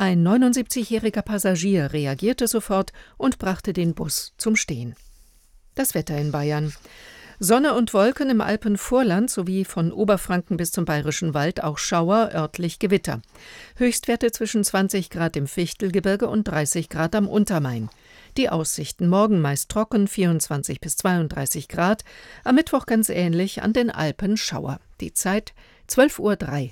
Ein 79-jähriger Passagier reagierte sofort und brachte den Bus zum Stehen. Das Wetter in Bayern. Sonne und Wolken im Alpenvorland sowie von Oberfranken bis zum Bayerischen Wald auch Schauer, örtlich Gewitter. Höchstwerte zwischen 20 Grad im Fichtelgebirge und 30 Grad am Untermain. Die Aussichten: morgen meist trocken, 24 bis 32 Grad. Am Mittwoch ganz ähnlich, an den Alpen Schauer. Die Zeit 12:03 Uhr.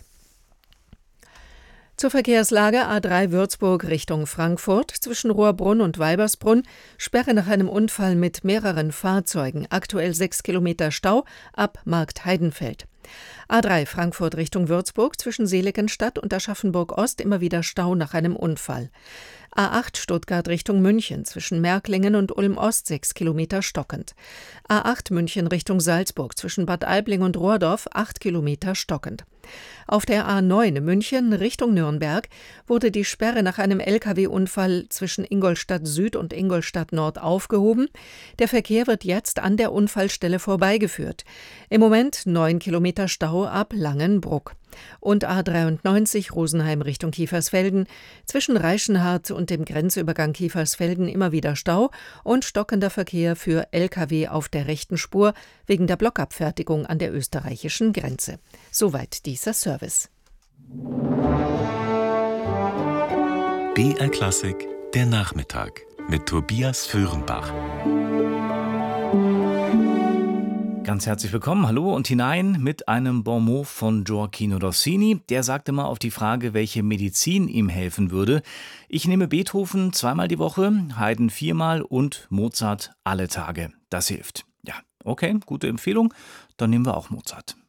Zur Verkehrslage: A3 Würzburg Richtung Frankfurt, zwischen Rohrbrunn und Weibersbrunn, Sperre nach einem Unfall mit mehreren Fahrzeugen, aktuell 6 Kilometer Stau ab Marktheidenfeld. A3 Frankfurt Richtung Würzburg, zwischen Seligenstadt und Aschaffenburg-Ost immer wieder Stau nach einem Unfall. A8 Stuttgart Richtung München, zwischen Märklingen und Ulm-Ost 6 Kilometer stockend. A8 München Richtung Salzburg, zwischen Bad Aibling und Rohrdorf 8 Kilometer stockend. Auf der A9 München Richtung Nürnberg wurde die Sperre nach einem Lkw-Unfall zwischen Ingolstadt Süd und Ingolstadt Nord aufgehoben. Der Verkehr wird jetzt an der Unfallstelle vorbeigeführt. Im Moment 9 Kilometer Stau ab Langenbruck. Und A93 Rosenheim Richtung Kiefersfelden, zwischen Reichenhart und dem Grenzübergang Kiefersfelden immer wieder Stau und stockender Verkehr für Lkw auf der rechten Spur wegen der Blockabfertigung an der österreichischen Grenze. Soweit dieser Service. BR Klassik, der Nachmittag mit Tobias Föhrenbach. Ganz herzlich willkommen, hallo und hinein mit einem Bon mot von Gioacchino Rossini. Der sagte mal auf die Frage, welche Medizin ihm helfen würde: Ich nehme Beethoven 2-mal die Woche, Haydn 4-mal und Mozart alle Tage. Das hilft. Ja, okay, gute Empfehlung. Dann nehmen wir auch Mozart.